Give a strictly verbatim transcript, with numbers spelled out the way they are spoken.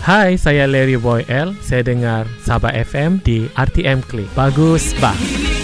Hai, saya Larry Boy L. Saya dengar Sabah F M di R T M Click. Bagus, bah.